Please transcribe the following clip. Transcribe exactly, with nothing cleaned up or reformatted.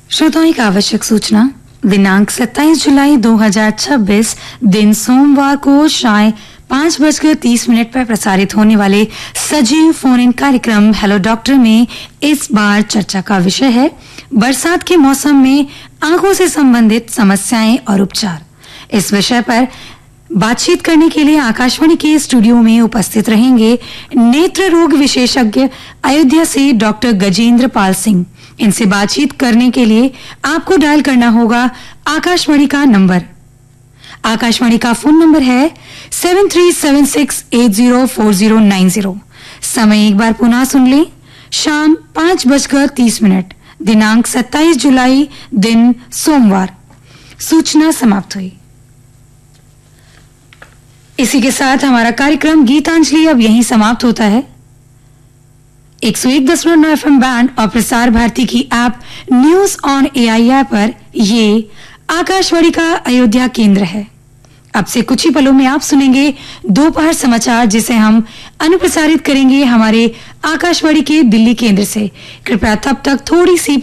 श्रोताओं एक आवश्यक सूचना। दिनांक सत्ताईस जुलाई दो हज़ार छब्बीस दिन सोमवार को शाम पाँच बजकर तीस मिनट पर प्रसारित होने वाले सजीव फोन इन कार्यक्रम हेलो डॉक्टर में इस बार चर्चा का विषय है बरसात के मौसम में आंखों से संबंधित समस्याएं और उपचार। इस विषय पर बातचीत करने के लिए आकाशवाणी के स्टूडियो में उपस्थित रहेंगे नेत्र रोग विशेषज्ञ अयोध्या से डॉक्टर गजेंद्र पाल सिंह। इनसे बातचीत करने के लिए आपको डायल करना होगा आकाशवाणी का नंबर। आकाशवाणी का फोन नंबर है सेवन three seven six at zero four zero nine zero. समय एक बार पुनः सुन लें, शाम पांच बजकर तीस मिनट, दिनांक सत्ताईस जुलाई, दिन सोमवार। सूचना समाप्त हुई। इसी के साथ हमारा कार्यक्रम गीतांजलि अब यहीं समाप्त होता है। एक सौ एक दशमलव नौ एफ एम बैंड और प्रसार भारती की ऐप न्यूज ऑन एआईआर पर ये आकाशवाणी का अयोध्या केंद्र है। अब से कुछ ही पलों में आप सुनेंगे दोपहर समाचार, जिसे हम अनुप्रसारित करेंगे हमारे आकाशवाणी के दिल्ली केंद्र से। कृपया तब तक थोड़ी सी